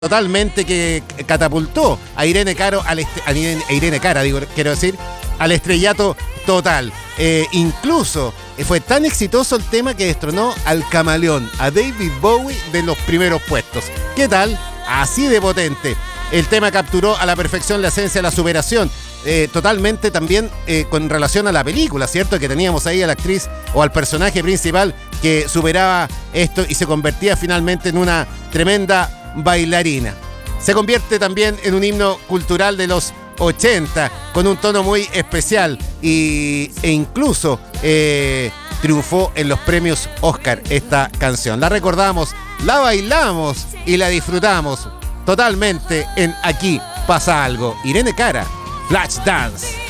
totalmente que catapultó a Irene Caro Irene Cara, quiero decir, al estrellato total. Incluso fue tan exitoso el tema que destronó al camaleón, a David Bowie, de los primeros puestos. ¿Qué tal? Así de potente. El tema capturó a la perfección la esencia de la superación. Totalmente también con relación a la película, ¿cierto? Que teníamos ahí a la actriz o al personaje principal que superaba esto y se convertía finalmente en una tremenda bailarina. Se convierte también en un himno cultural de los 80 con un tono muy especial e incluso triunfó en los premios Oscar esta canción. La recordamos, la bailamos y la disfrutamos totalmente en Aquí pasa algo. Irene Cara, Flashdance.